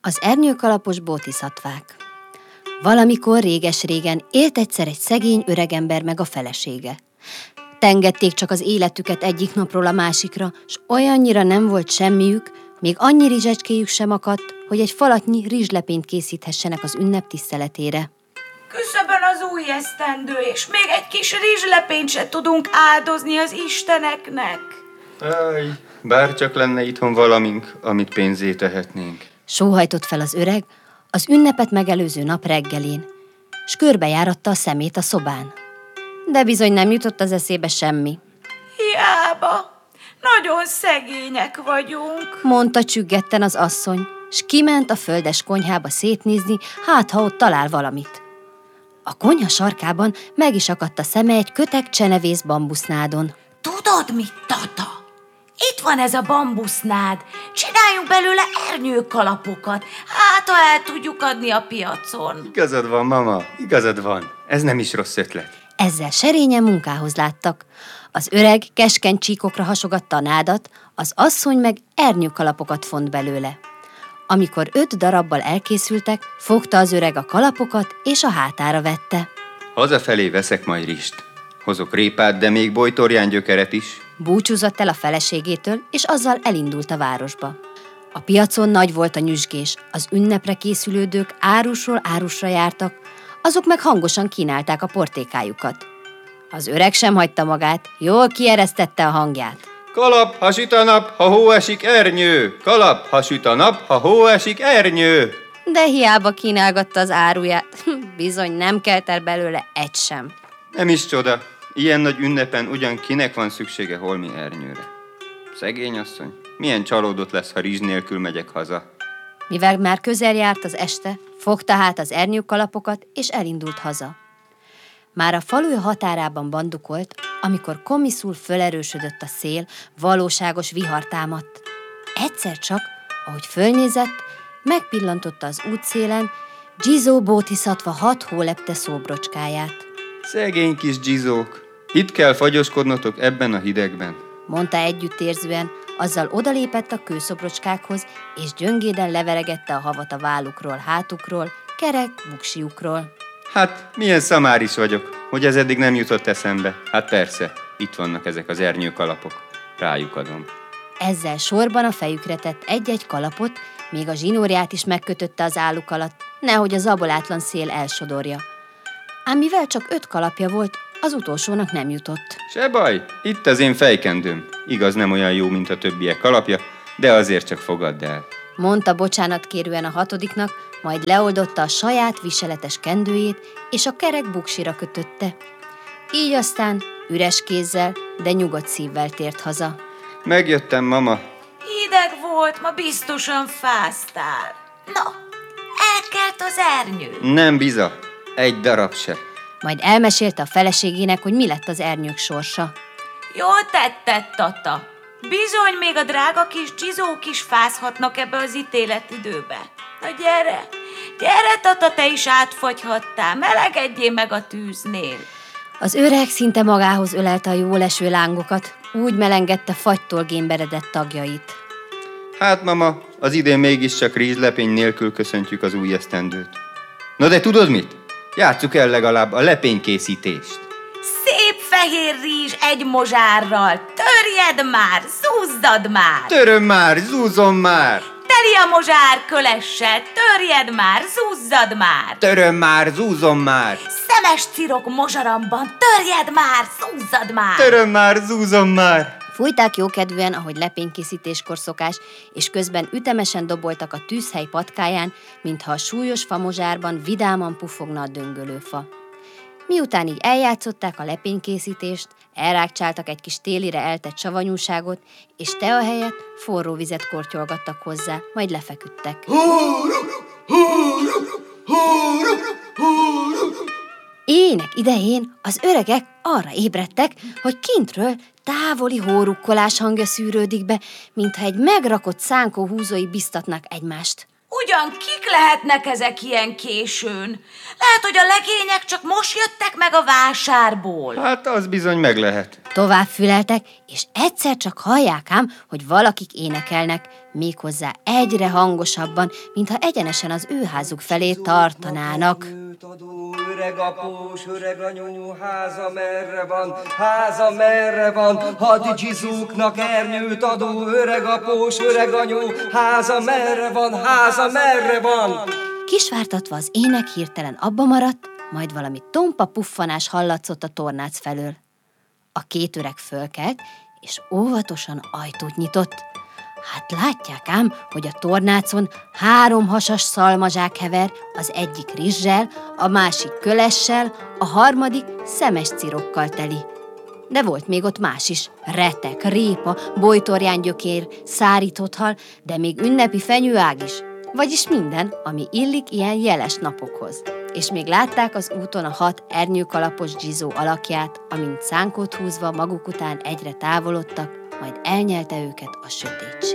Az ernyőkalapos bótiszattvák. Valamikor réges-régen élt egyszer egy szegény öregember meg a felesége. Tengették csak az életüket egyik napról a másikra, s olyannyira nem volt semmiük, még annyi rizsecskéjük sem akadt, hogy egy falatnyi rizslepényt készíthessenek az ünnep tiszteletére. Küszöbön az új esztendő, és még egy kis rizslepényt se tudunk áldozni az isteneknek. Áj, bár csak lenne itthon valamink, amit pénzé tehetnénk. Sóhajtott fel az öreg az ünnepet megelőző nap reggelén, s körbejáratta a szemét a szobán. De bizony nem jutott az eszébe semmi. Hiába, nagyon szegények vagyunk, mondta csüggetten az asszony, s kiment a földes konyhába szétnézni, hát ha ott talál valamit. A konyha sarkában meg is akadt a szeme egy kötek csenevész bambusznádon. Tudod mit, Tata? Itt van ez a bambusznád. Csináljunk belőle ernyőkalapokat. Hát, ha el tudjuk adni a piacon. Igazad van, mama, igazad van. Ez nem is rossz ötlet. Ezzel serényen munkához láttak. Az öreg keskeny csíkokra hasogatta a nádat, az asszony meg ernyőkalapokat font belőle. Amikor 5 darabbal elkészültek, fogta az öreg a kalapokat, és a hátára vette. Hazafelé veszek majd rizst. Hozok répát, de még bojtorján gyökeret is. Búcsúzott el a feleségétől, és azzal elindult a városba. A piacon nagy volt a nyüzsgés, az ünnepre készülődők árusról árusra jártak, azok meg hangosan kínálták a portékájukat. Az öreg sem hagyta magát, jól kieresztette a hangját. Kalap, ha süt a nap, ha hó esik, ernyő! Kalap, ha süt a nap, ha hó esik, ernyő! De hiába kínálgatta az áruját, bizony nem kelt el belőle egy sem. Nem is csoda, ilyen nagy ünnepen ugyan kinek van szüksége holmi ernyőre. Szegény asszony, milyen csalódott lesz, ha rizs nélkül megyek haza. Mivel már közel járt az este, fogta hát az ernyőkalapokat, és elindult haza. Már a falu határában bandukolt, amikor komiszul fölerősödött a szél, valóságos vihar támadt. Egyszer csak, ahogy fölnézett, megpillantotta az útszélen Gizó bótiszatva 6 hólepte szóbrocskáját. Szegény kis Gizók, itt kell fagyoskodnotok ebben a hidegben, mondta együttérzően, azzal odalépett a kőszobrocskákhoz, és gyöngéden leveregette a havat a vállukról, hátukról, kerek buksiukról. Hát, milyen szamár is vagyok, hogy ez eddig nem jutott eszembe. Hát persze, itt vannak ezek az ernyőkalapok. Rájuk adom. Ezzel sorban a fejükre tett egy-egy kalapot, még a zsinórját is megkötötte az álluk alatt, nehogy a zabolátlan szél elsodorja. Ám mivel csak 5 kalapja volt, az utolsónak nem jutott. Se baj, itt az én fejkendőm. Igaz, nem olyan jó, mint a többiek kalapja, de azért csak fogadd el, mondta bocsánatkérően a 6-nak, majd leoldotta a saját viseletes kendőjét, és a kerek buksira kötötte. Így aztán üres kézzel, de nyugodt szívvel tért haza. Megjöttem, mama. Hideg volt, ma biztosan fáztál. Na, elkelt az ernyő. Nem biza, egy darab se. Majd elmesélte a feleségének, hogy mi lett az ernyők sorsa. Jól tetted, Tata. Bizony még a drága kis Gizók is fázhatnak ebbe az ítéletidőbe. Na gyere, gyere, Tata, te is átfagyhattál, melegedjél meg a tűznél. Az öreg szinte magához ölelte a jóleső lángokat, úgy melengedte fagytól gémberedett tagjait. Hát, mama, az idén mégiscsak rizslepény nélkül köszöntjük az új esztendőt. Na de tudod mit? Játsszuk el legalább a lepénykészítést. Szép fehér rizs egy mozsárral, törjed már, zúzzad már! Töröm már, zúzom már! Teli a mozsár kölessel, törjed már, zúzzad már! Töröm már, zúzom már! Szemes cirok mozsaramban, törjed már, zúzzad már! Töröm már, zúzom már! Fújták jókedvűen, ahogy lepénykészítéskor szokás, és közben ütemesen doboltak a tűzhely patkáján, mintha a súlyos famozsárban vidáman pufogna a döngölőfa. Miután így eljátszották a lepénykészítést, elrákcsáltak egy kis télire eltett savanyúságot, és tea helyett forró vizet kortyolgattak hozzá, majd lefeküdtek. Ének idején az öregek arra ébredtek, hogy kintről távoli hórukkolás hangja szűrődik be, mintha egy megrakott szánkó húzói biztatnak egymást. Ugyan kik lehetnek ezek ilyen későn? Lehet, hogy a legények csak most jöttek meg a vásárból. Hát az bizony meg lehet. Tovább füleltek, és egyszer csak hallják ám, hogy valakik énekelnek, méghozzá egyre hangosabban, mintha egyenesen az ő házuk felé tartanának. Öreg após, öreg anyó, háza merre van, hadidzsizóknak ernyőt adó, öreg após, öreg anyó, háza merre van. Kisvártatva az ének hirtelen abba maradt, majd valami tompa puffanás hallatszott a tornác felől. A két öreg fölkelt, és óvatosan ajtót nyitott. Hát látják ám, hogy a tornácon 3 hasas szalmazsák hever, az egyik rizssel, a másik kölessel, a harmadik szemes cirokkal teli. De volt még ott más is, retek, répa, bojtorjángyökér, szárított hal, de még ünnepi fenyőág is. Vagyis minden, ami illik ilyen jeles napokhoz. És még látták az úton a 6 ernyőkalapos dzsizó alakját, amint szánkót húzva maguk után egyre távolodtak, majd elnyelte őket a sötétség.